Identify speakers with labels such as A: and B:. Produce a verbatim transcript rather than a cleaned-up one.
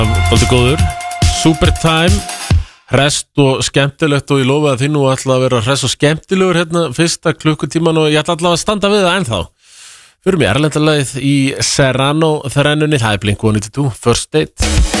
A: Dálítið góður. Supertime, hrest og skemmtilegt og ég lofa að þið nú ætla að vera hress og skemmtilegur hérna fyrsta klukkutíman og ég ætla allavega að standa við það ennþá. Fyrir mig erlendalagið í Serrano þrennunni, það er Blink one eighty-two, First Date.